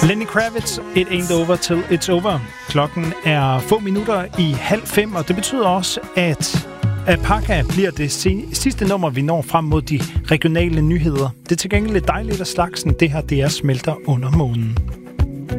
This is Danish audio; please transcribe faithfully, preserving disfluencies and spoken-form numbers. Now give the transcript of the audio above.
Lenny Kravitz, It Ain't Over Till It's Over. Klokken er få minutter i halv fem, og det betyder også, at Alpaca bliver det sidste nummer, vi når frem mod de regionale nyheder. Det er til gengæld lidt dejligt af slagsen. Det her, det er Smelter under månen.